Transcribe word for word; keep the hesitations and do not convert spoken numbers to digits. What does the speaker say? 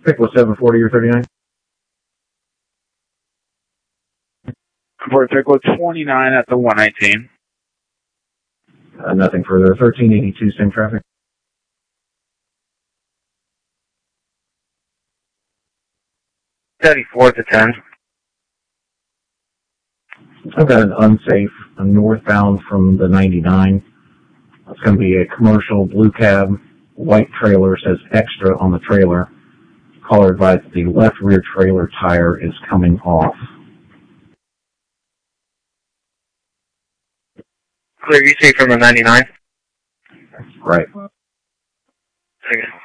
Pick was seven forty or thirty-nine. For Pickle twenty-nine at the one nineteen. Uh, nothing further. thirteen eighty-two, same traffic. thirty-four to ten. I've got an unsafe a northbound from the ninety-nine. It's going to be a commercial blue cab, white trailer, says extra on the trailer. Caller advised the left rear trailer tire is coming off. Clear, you say from the ninety-nine? Right. Okay.